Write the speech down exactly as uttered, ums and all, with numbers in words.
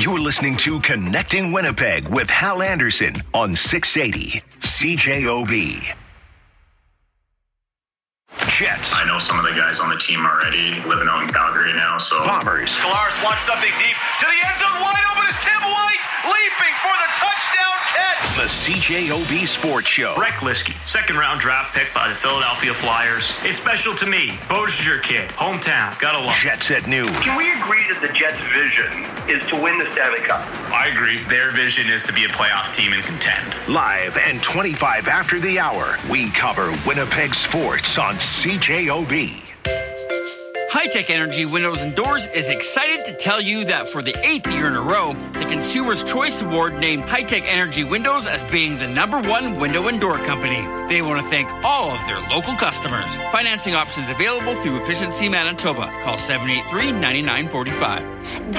You're listening to Connecting Winnipeg with Hal Anderson on six eighty C J O B. Jets. I know some of the guys on the team already, living out in Calgary now, so. Bombers. Kalaris wants something deep to the end zone, wide open is Tim White, leaping for the touchdown catch. The C J O B Sports Show. Brett Glisky, second round draft pick by the Philadelphia Flyers. It's special to me. Beausier kid, hometown, gotta love it. Jets at noon. Can we agree that the Jets' vision is to win the Stanley Cup? I agree. Their vision is to be a playoff team and contend. Live and twenty-five after the hour, we cover Winnipeg sports on C J O B. High-Tech Energy Windows and Doors is excited to tell you that for the eighth year in a row, the Consumer's Choice Award named High-Tech Energy Windows as being the number one window and door company. They want to thank all of their local customers. Financing options available through Efficiency Manitoba. Call seven eight three, nine nine four five.